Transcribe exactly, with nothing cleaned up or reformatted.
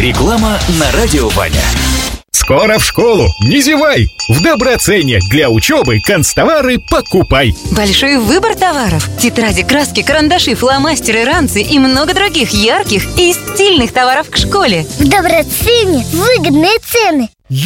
Реклама на радио Ваня. Скоро в школу, не зевай! В Доброцене для учебы канцтовары покупай. Большой выбор товаров: тетради, краски, карандаши, фломастеры, ранцы и много других ярких и стильных товаров к школе. В Доброцене выгодные цены.